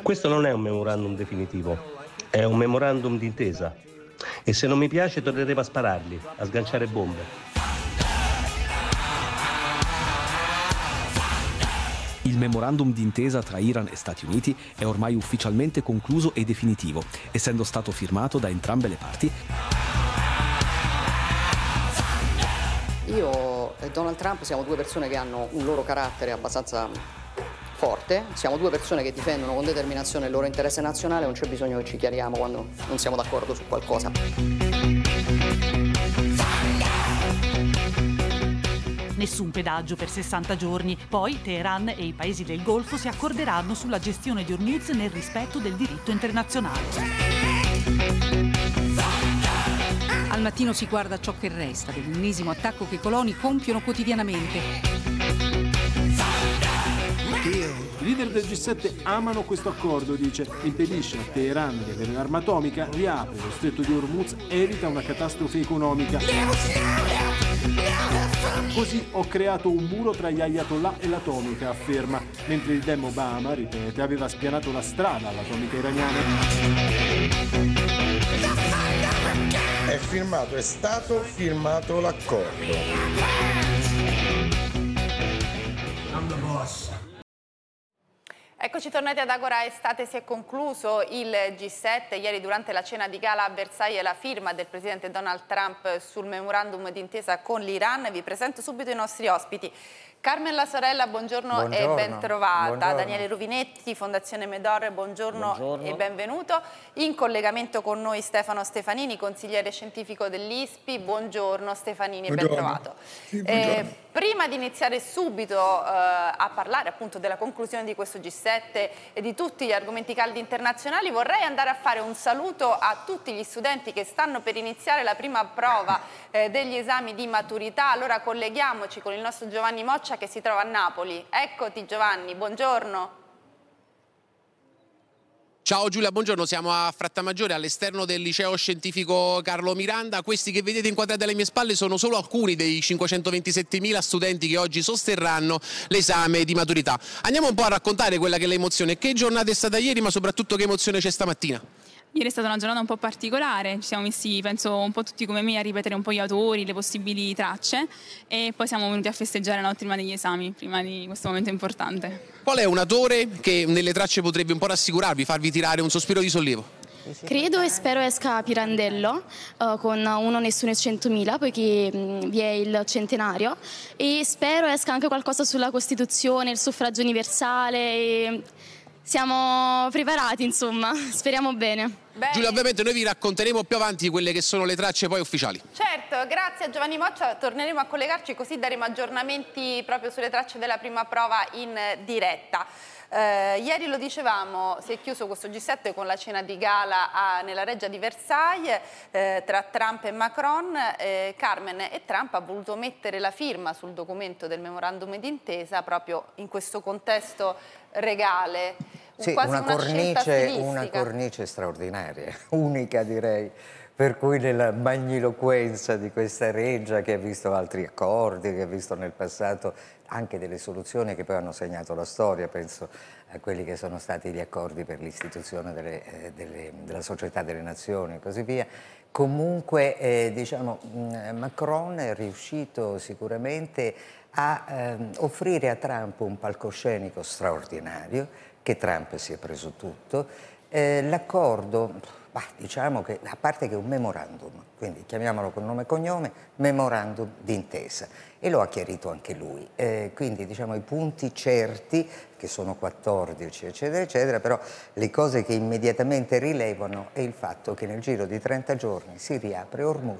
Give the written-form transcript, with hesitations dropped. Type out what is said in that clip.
Questo non è un memorandum definitivo, è un memorandum d'intesa. E se non mi piace torneremo a spararli, a sganciare bombe. Il memorandum d'intesa tra Iran e Stati Uniti è ormai ufficialmente concluso e definitivo, essendo stato firmato da entrambe le parti. Io e Donald Trump siamo due persone che hanno un loro carattere abbastanza forte, siamo due persone che difendono con determinazione il loro interesse nazionale, non c'è bisogno che ci chiariamo quando non siamo d'accordo su qualcosa. Nessun pedaggio per 60 giorni. Poi Teheran e i paesi del Golfo si accorderanno sulla gestione di Hormuz nel rispetto del diritto internazionale. Al mattino si guarda ciò che resta dell'ennesimo attacco che i coloni compiono quotidianamente. I leader del G7 amano questo accordo, dice. Impedisce a Teheran di avere un'arma atomica, riapre lo stretto di Hormuz, evita una catastrofe economica. Così ho creato un muro tra gli ayatollah e l'atomica, afferma, mentre il Dem Obama, ripete, aveva spianato la strada all'atomica iraniana. È stato firmato l'accordo. Eccoci tornati ad Agora Estate, si è concluso il G7, ieri durante la cena di gala a Versailles la firma del presidente Donald Trump sul memorandum d'intesa con l'Iran. Vi presento subito i nostri ospiti. Carmen La Sorella, buongiorno e ben trovata. Buongiorno. Daniele Ruvinetti, Fondazione Medor, buongiorno e benvenuto. In collegamento con noi Stefano Stefanini, consigliere scientifico dell'ISPI. Buongiorno Stefanini e ben trovato. Sì, Prima di iniziare subito a parlare appunto della conclusione di questo G7 e di tutti gli argomenti caldi internazionali, vorrei andare a fare un saluto a tutti gli studenti che stanno per iniziare la prima prova degli esami di maturità. Allora colleghiamoci con il nostro Giovanni Moccia che si trova a Napoli. Eccoti Giovanni, buongiorno. Ciao Giulia, buongiorno, siamo a Frattamaggiore all'esterno del liceo scientifico Carlo Miranda. Questi che vedete inquadrati alle mie spalle sono solo alcuni dei 527.000 studenti che oggi sosterranno l'esame di maturità. Andiamo un po' a raccontare quella che è l'emozione. Che giornata è stata ieri, ma soprattutto che emozione c'è stamattina? Ieri è stata una giornata un po' particolare, ci siamo messi, penso un po' tutti come me, a ripetere un po' gli autori, le possibili tracce e poi siamo venuti a festeggiare la notte prima degli esami, prima di questo momento importante. Qual è un autore che nelle tracce potrebbe un po' rassicurarvi, farvi tirare un sospiro di sollievo? Credo e spero esca Pirandello con Uno, Nessuno e 100.000, poiché vi è il centenario, e spero esca anche qualcosa sulla Costituzione, il suffragio universale. E siamo preparati, insomma, speriamo bene. Giulia, ovviamente noi vi racconteremo più avanti quelle che sono le tracce poi ufficiali. Certo, grazie a Giovanni Moccia, torneremo a collegarci così daremo aggiornamenti proprio sulle tracce della prima prova in diretta. Ieri lo dicevamo, si è chiuso questo G7 con la cena di gala nella reggia di Versailles tra Trump e Macron. Carmen, e Trump ha voluto mettere la firma sul documento del memorandum d'intesa proprio in questo contesto regale. Sì, una cornice straordinaria, unica direi, per cui nella magniloquenza di questa reggia che ha visto altri accordi, che ha visto nel passato anche delle soluzioni che poi hanno segnato la storia, penso a quelli che sono stati gli accordi per l'istituzione della Società delle Nazioni e così via. Comunque diciamo, Macron è riuscito sicuramente a offrire a Trump un palcoscenico straordinario, che Trump si è preso tutto. L'accordo, diciamo che, a parte che è un memorandum, quindi chiamiamolo con nome e cognome, memorandum d'intesa, e lo ha chiarito anche lui. Quindi diciamo i punti certi, che sono 14 eccetera eccetera, però le cose che immediatamente rilevano è il fatto che nel giro di 30 giorni si riapre Hormuz